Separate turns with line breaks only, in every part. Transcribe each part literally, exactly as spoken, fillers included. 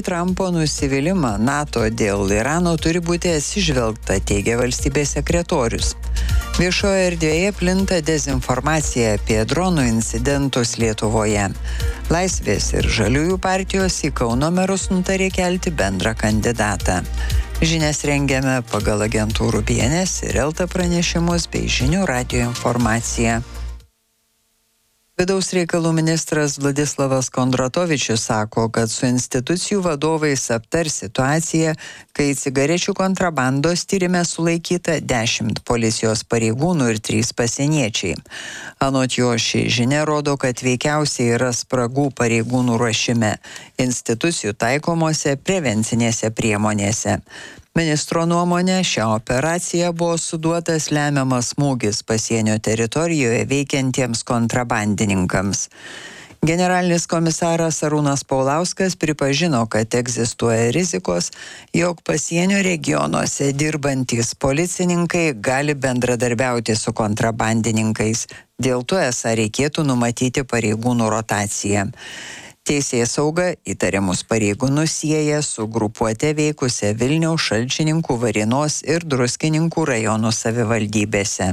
Trumpo nusivylimą NATO dėl Irano turi būti atsižvelgta, teigia valstybės sekretorius. Viešoje erdvėje plinta dezinformacija apie dronų incidentus Lietuvoje. Laisvės ir Žaliųjų partijos į Kauno merus nutarė kelti bendrą kandidatą. Žinias rengiame pagal agentūrų B N S ir Elta pranešimus bei žinių radijo informaciją. Vidaus reikalų ministras Vladislavas Kondratovičius sako, kad su institucijų vadovais aptars situaciją, kai cigarečių kontrabandos tyrime sulaikyta dešimt policijos pareigūnų ir trys pasieniečiai. Anot jo, ši žinia rodo, kad veikiausiai yra spragų pareigūnų ruošime, institucijų taikomose prevencinėse priemonėse. Ministro nuomonė, šią operaciją buvo suduotas lemiamas smūgis pasienio teritorijoje veikiantiems kontrabandininkams. Generalinis komisaras Arūnas Paulauskas pripažino, kad egzistuoja rizikos, jog pasienio regionuose dirbantys policininkai gali bendradarbiauti su kontrabandininkais. Dėl to esą reikėtų numatyti pareigūnų rotaciją. Teisėsauga įtariamus pareigūnus sieja su grupuote veikusia Vilniaus, Šalčininkų, Varėnos ir Druskininkų rajonų savivaldybėse.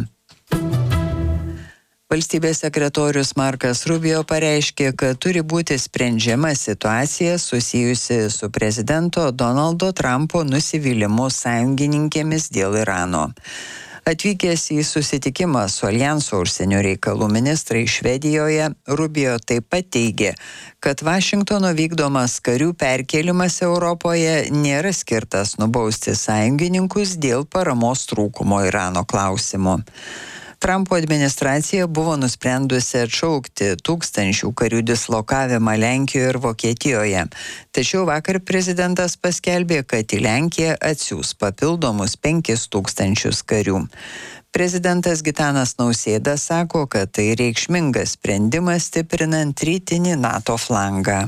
Valstybės sekretorius Markas Rubio pareiškė, kad turi būti sprendžiama situacija susijusi su prezidento Donaldo Trumpo nusivylimu sąjungininkėmis dėl Irano. Atvykęs į susitikimą su Aljanso užsienio reikalų ministrai Švedijoje, Rubio taip pat teigė, kad Vašingtono vykdomas karių perkėlimas Europoje nėra skirtas nubausti sąjungininkus dėl paramos trūkumo Irano klausimu. Trumpo administracija buvo nusprendusi atšaukti tūkstančių karių dislokavimą Lenkijoje ir Vokietijoje. Tačiau vakar prezidentas paskelbė, kad į Lenkiją atsiųs papildomus penkis tūkstančius karių. Prezidentas Gitanas Nausėda sako, kad tai reikšmingas sprendimas stiprinant rytinį NATO flangą.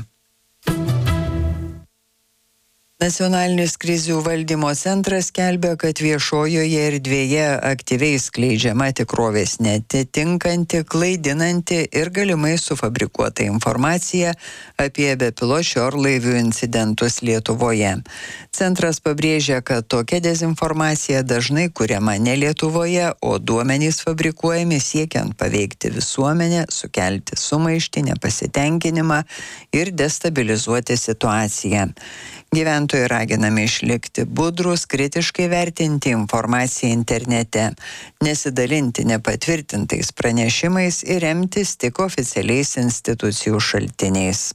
Nacionalinis krizių valdymo centras skelbia, kad viešojoje erdvėje aktyviai skleidžiama tikrovės neatitinkanti, klaidinanti ir galimai sufabrikuota informacija apie bepiločių orlaivių incidentus Lietuvoje. Centras pabrėžia, kad tokia dezinformacija dažnai kuriama ne Lietuvoje, o duomenys fabrikuojami siekiant paveikti visuomenę, sukelti sumaištį, nepasitenkinimą ir destabilizuoti situaciją. Gyventojai raginami išlikti budrus, kritiškai vertinti informaciją internete, nesidalinti nepatvirtintais pranešimais ir remtis tik oficialiais institucijų šaltiniais.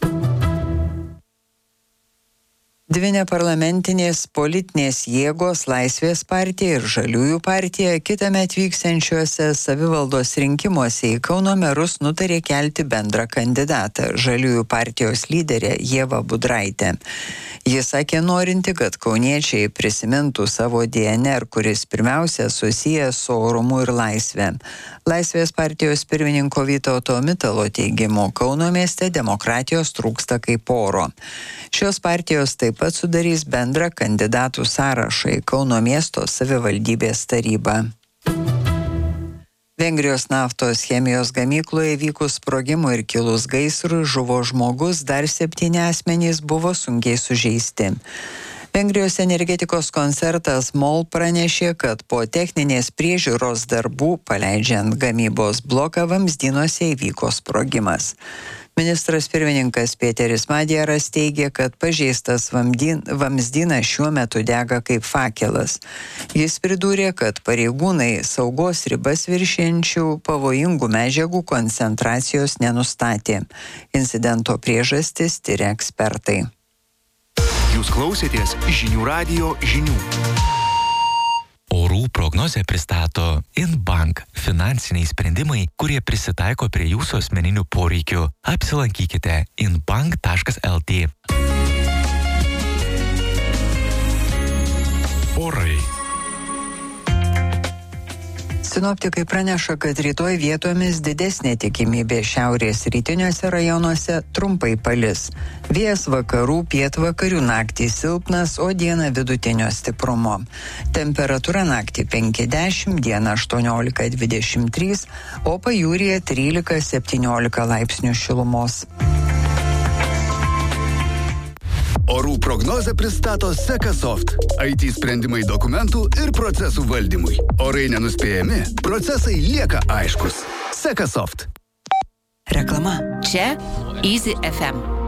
Dvi neparlamentinės politinės jėgos Laisvės partija ir Žaliųjų partija kitąmet vyksiančiuose savivaldos rinkimuose į Kauno merus nutarė kelti bendrą kandidatą, Žaliųjų partijos lyderę Ievą Budraitę. Jis sakė norinti, kad kauniečiai prisimintų savo D N R, kuris pirmiausia susijęs su orumu ir laisvė. Laisvės partijos pirmininko Vytauto Mitalo teigimu, Kauno mieste demokratijos trūksta kaip oro. Šios partijos taip pat sudarys bendrą kandidatų sąrašą į Kauno miesto savivaldybės tarybą. Vengrijos naftos chemijos gamykloje vykus sprogimui ir kilus gaisrui žuvo žmogus, dar septyni asmenys buvo sunkiai sužeisti. Vengrijos energetikos koncertas MOL pranešė, kad po techninės priežiūros darbų paleidžiant gamybos bloką vamzdynuose įvyko sprogimas. Ministras pirmininkas Pėteris Madjaras teigė, kad pažeistas vamzdynas šiuo metu dega kaip fakelas. Jis pridūrė, kad pareigūnai saugos ribas viršijančių pavojingų medžiagų koncentracijos nenustatė. Incidento priežastis tiria ekspertai.
Jūs klausėtės žinių radijo žinių.
Orų prognozę pristato Inbank – finansiniai sprendimai, kurie prisitaiko prie jūsų asmeninių poreikių. Apsilankykite inbank taškas el tė. Orai.
Sinoptikai praneša, kad rytoj vietomis didesnė tikimybė šiaurės rytiniuose rajonuose trumpai palis. Vėjas vakarų, pietvakarių naktį silpnas, o dieną vidutinio stiprumo. Temperatūra naktį penki dešimt, dieną aštuoniolika dvidešimt trys, o pajūryje trylika septyniolika laipsnių šilumos.
Orų prognozę pristato Sekasoft. I T sprendimai dokumentų ir procesų valdymui. Orai nenuspėjami, procesai lieka aiškus. Sekasoft.
Reklama. Čia Easy F M.